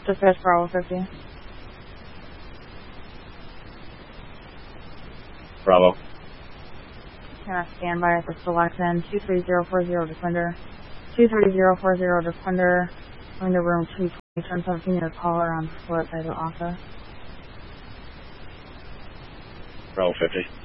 Dispatch Bravo 50. Bravo. Can I stand by for selection 23040 Defender. 23040 Defender. Going to room 220, turn 17 your caller on foot by the office. Bravo 50.